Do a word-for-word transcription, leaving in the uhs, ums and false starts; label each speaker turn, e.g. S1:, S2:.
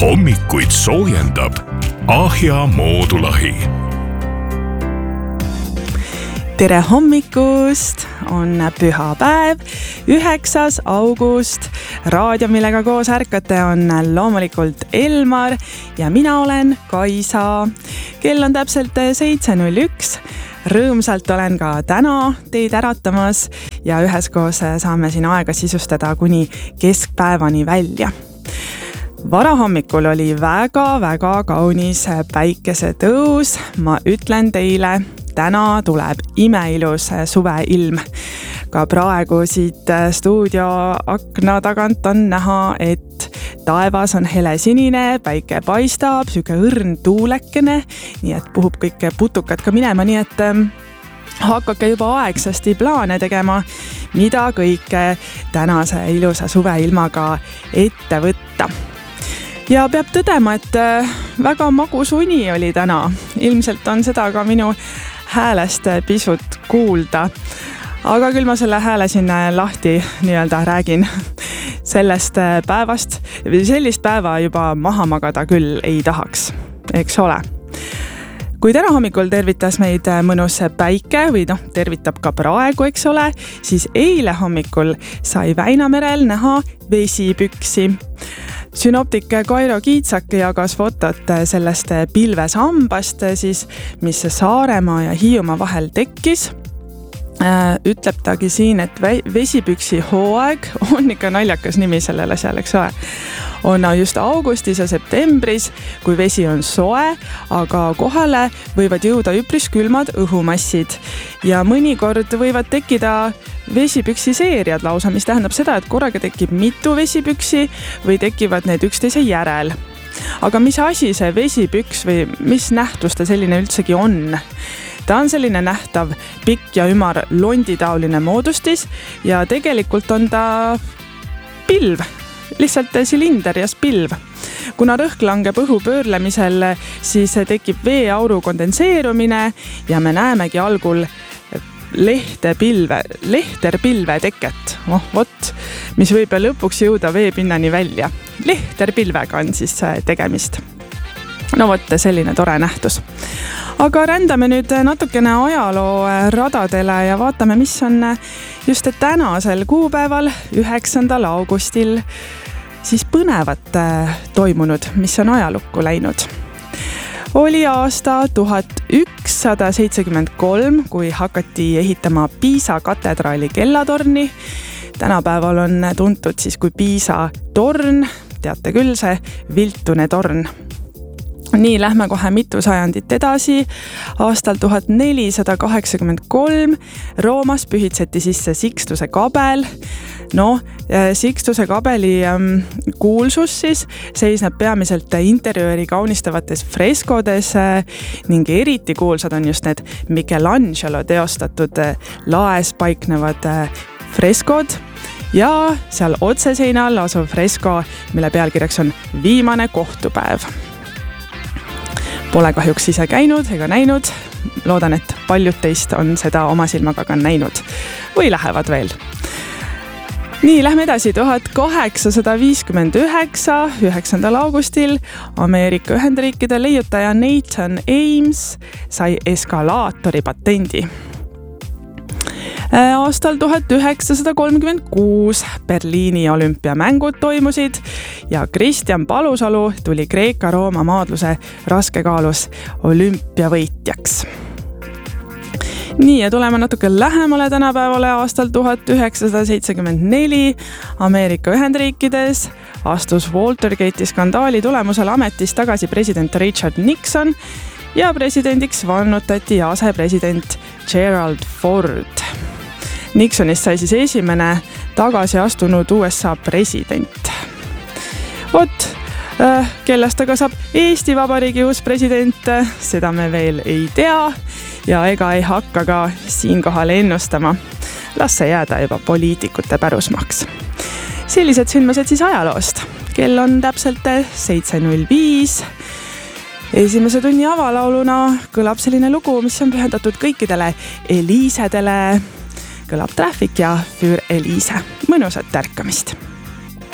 S1: hommikuid soojendab Ahja moodulahi.
S2: Tere hommikust! On pühapäev, üheksas august. Raadio, millega koos ärkate, on loomulikult Elmar ja mina olen Kaisa. Kell on täpselt seitse null üks. Rõõmsalt olen ka täna teid äratamas ja üheskoos saame siin aega sisustada kuni keskpäevani välja. Varahommikul oli väga-väga kaunis päikesetõus. Ma ütlen teile, täna tuleb imeilus suveilm. Ka praegu siit stuudio akna tagant on näha, et taevas on helesinine, päike paistab, süke õrn tuulekene, nii et puhub kõik putukad ka minema, nii et hakake juba aegsasti plaane tegema, mida kõike tänase ilusa suveilmaga ette võtta. Ja peab tõdema, et väga magus uni oli täna. Ilmselt on seda ka minu häälest pisut kuulda. Aga küll ma selle hääle siin lahti nii-öelda räägin sellest päevast. Sellist päeva juba maha magada küll ei tahaks, eks ole. Kui täna hommikul tervitas meid mõnus päike või noh, tervitab ka praegu, eks ole, siis eile hommikul sai Väinamerel näha vesipüksi. Synoptik Kairo Kiitsak jagas fotot sellest pilvesambast, siis, mis Saaremaa ja Hiiumaa vahel tekkis. Ütleb tagi siin, et vesipüksi hooaeg on ikka naljakas nimi sellele seal, eks ole. On just augustis ja septembris, kui vesi on soe, aga kohale võivad jõuda üpris külmad õhumassid. Ja mõnikord võivad tekkida vesipüksi seeriad lausa, mis tähendab seda, et korraga tekib mitu vesipüksi või tekivad need üksteise järel. Aga mis asi see vesipüks või mis nähtus ta selline üldsegi on? Ta on selline nähtav pikk ja ümar londitaoline moodustis ja tegelikult on ta pilv, lihtsalt silinder ja pilv. Kuna rõhk langeb õhu pöörlemisel, siis tekib veeauru kondenseerumine ja me näemegi algul lehtepilve, lehterpilve teket, oh, vot, mis võib lõpuks jõuda veepinnani välja. Lehterpilvega on siis tegemist. No vot, selline tore nähtus. Aga rändame nüüd natukene ajaloo radadele ja vaatame, mis on just tänasel kuupäeval, üheksandal augustil, siis põnevat toimunud, mis on ajalukku läinud. Oli aasta tuhat ükssada seitsekümmend kolm, kui hakati ehitama Piisa katedraali kellatorni. Tänapäeval on tuntud siis kui Piisa torn, teate küll, see viltune torn. Nii, lähme kohe mitu sajandit edasi. Aastal tuhat nelisada kaheksakümmend kolm Roomas pühitseti sisse Sikstuse kabel. No, Sikstuse kabeli kuulsus siis seisneb peamiselt interjööri kaunistavates freskodes ning eriti kuulsad on just need Michelangelo teostatud laes paiknevad freskod ja seal otseseinal asuv fresko, mille pealkirjaks on Viimane kohtupäev. Pole kahjuks ise käinud ega näinud. Loodan, et paljud teist on seda oma silmaga ka näinud või lähevad veel. Nii, lähme edasi. tuhat kaheksasada viiskümmend üheksa, üheksandal augustil Ameerika Ühendriikide leiutaja Nathan Ames sai eskalaatori patendi. Aastal tuhat üheksasada kolmkümmend kuus Berliini olümpiamängud toimusid ja Kristjan Palusalu tuli Kreeka-Rooma maadluse raskekaalus olümpiavõitjaks. Nii, ja tuleme natuke lähemale tänapäevale. Aastal tuhat üheksasada seitsekümmend neli Ameerika Ühendriikides astus Watergate'i skandaali tulemusel ametist tagasi president Richard Nixon ja presidendiks vannutati asepresident Gerald Ford. Nixonist sai siis esimene tagasi astunud U S A president. Vot, kellest aga saab Eesti Vabariigi uus president, seda me veel ei tea ja ega ei hakka ka siinkohal ennustama. Las see jääda juba poliitikute pärusmaks. Sellised sündmused siis ajaloost. Kell on täpselt seitse null viis. Esimese tunni avalauluna kõlab selline lugu, mis on pühendatud kõikidele Eliisedele. Kõlab Traffic ja Für Eliise. Mõnusat tärkamist!